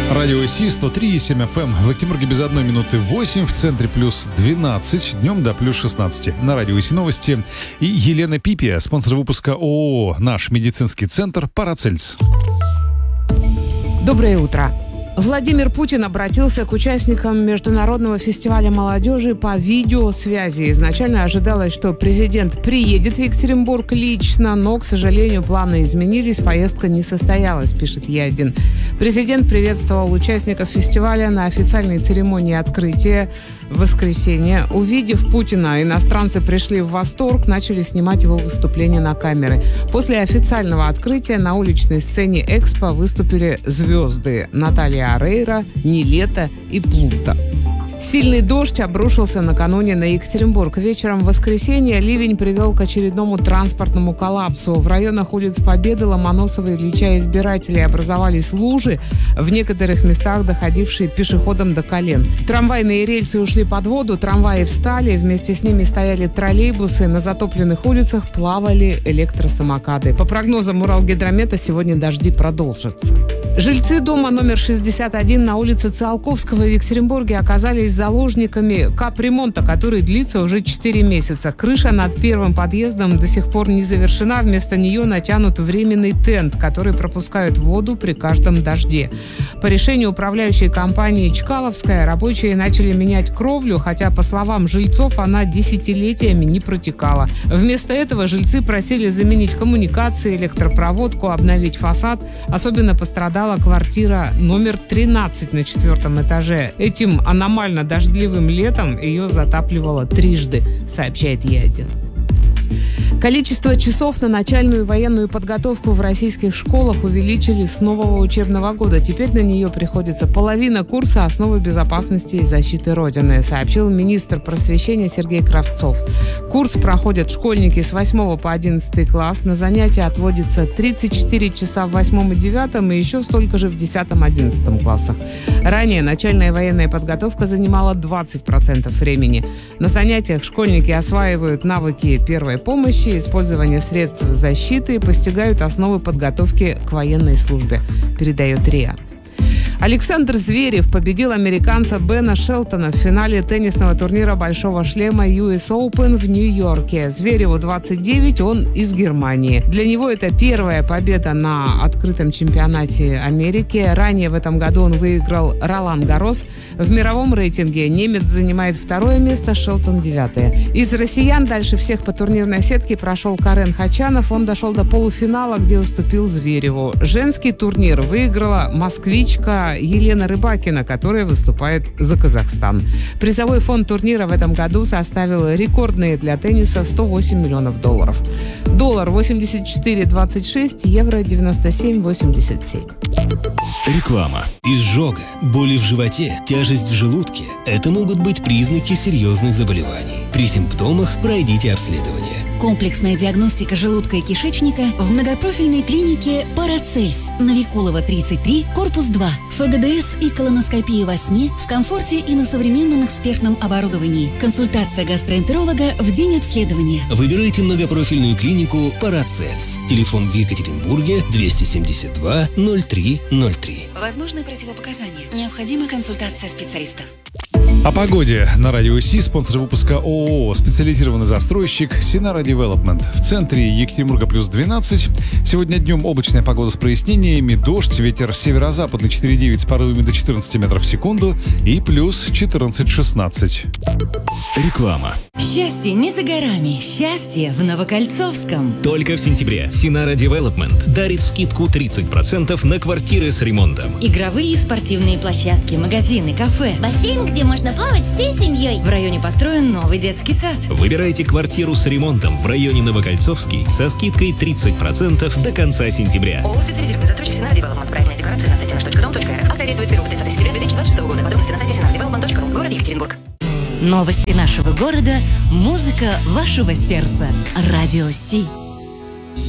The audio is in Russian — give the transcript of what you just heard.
Радио Си 103,7 FM. В Екатеринбурге без 1 минуты 8, в центре плюс 12, днем до плюс 16. На Радио Си новости. И Елена Пипия, спонсор выпуска ООО «Наш медицинский центр Парацельс». Доброе утро. Владимир Путин обратился к участникам Международного фестиваля молодежи по видеосвязи. Изначально ожидалось, что президент приедет в Екатеринбург лично, но, к сожалению, планы изменились, поездка не состоялась, пишет Е1. Президент приветствовал участников фестиваля на официальной церемонии открытия в воскресенье. Увидев Путина, иностранцы пришли в восторг, начали снимать его выступление на камеры. После официального открытия на уличной сцене Экспо выступили звезды Наталья Орейро, Нилетто и Плуто. Сильный дождь обрушился накануне на Екатеринбург. Вечером в воскресенье ливень привел к очередному транспортному коллапсу. В районах улиц Победы, Ломоносова, Ильича избирателей образовались лужи, в некоторых местах доходившие пешеходам до колен. Трамвайные рельсы ушли под воду, трамваи встали, вместе с ними стояли троллейбусы, на затопленных улицах плавали электросамокаты. По прогнозам Уралгидромета, сегодня дожди продолжатся. Жильцы дома номер 61 на улице Циолковского в Екатеринбурге оказались заложниками капремонта, который длится уже 4 месяца. Крыша над первым подъездом до сих пор не завершена. Вместо нее натянут временный тент, который пропускает воду при каждом дожде. По решению управляющей компании «Чкаловская» рабочие начали менять кровлю, хотя, по словам жильцов, она десятилетиями не протекала. Вместо этого жильцы просили заменить коммуникации, электропроводку, обновить фасад. Особенно пострадала квартира номер 13 на 4-м этаже. Этим аномально дождливым летом ее затапливало трижды, сообщает Е1. Количество часов на начальную военную подготовку в российских школах увеличили с нового учебного года. Теперь на нее приходится половина курса «Основы безопасности и защиты Родины», сообщил министр просвещения Сергей Кравцов. Курс проходят школьники с 8 по 11 класс. На занятия отводится 34 часа в 8 и 9 и еще столько же в 10-11 классах. Ранее начальная военная подготовка занимала 20% времени. На занятиях школьники осваивают навыки первой помощи, использование средств защиты, постигают основы подготовки к военной службе, передает РИА. Александр Зверев победил американца Бена Шелтона в финале теннисного турнира «Большого шлема» US Open в Нью-Йорке. Звереву 29, он из Германии. Для него это первая победа на открытом чемпионате Америки. Ранее в этом году он выиграл Ролан Гаррос. В мировом рейтинге немец занимает 2 место, Шелтон 9. Из россиян дальше всех по турнирной сетке прошел Карен Хачанов. Он дошел до полуфинала, где уступил Звереву. Женский турнир выиграла москвичка Елена Рыбакина, которая выступает за Казахстан. Призовой фонд турнира в этом году составил рекордные для тенниса $108 миллионов. Доллар 84.26, евро 97.87. Реклама. Изжога, боли в животе, тяжесть в желудке – это могут быть признаки серьезных заболеваний. При симптомах пройдите обследование. Комплексная диагностика желудка и кишечника в многопрофильной клинике «Парацельс», Новикулова, 33, корпус 2. ФГДС и колоноскопия во сне в комфорте и на современном экспертном оборудовании. Консультация гастроэнтеролога в день обследования. Выбирайте многопрофильную клинику «Парацельс». Телефон в Екатеринбурге 272 03 03. Возможны противопоказания. Необходима консультация специалистов. О погоде на Радио Си, спонсор выпуска ООО «Специализированный застройщик Синара Девелопмент». В центре Екатеринбурга плюс 12. Сегодня днем облачная погода с прояснениями, дождь, ветер северо-западный 4,9 с порывами до 14 метров в секунду и плюс 14-16. Реклама. Счастье не за горами, счастье в Новокольцовском. Только в сентябре Синара Девелопмент дарит скидку 30% на квартиры с ремонтом. Игровые и спортивные площадки, магазины, кафе. Бассейн, где можно плавать всей семьей. В районе построен новый детский сад. Выбирайте квартиру с ремонтом в районе Новокольцовский со скидкой 30% до конца сентября. ООО «Специализированный застройщик Синара Девелопмент». Проектная декорация на сайте nаш.dom.rf. Акция действует с 1 по 30 сентября 2026 года. Подробности на сайте sinaradevelopment.ru. Город Екатеринбург. Новости нашего города, музыка вашего сердца. Радио Си.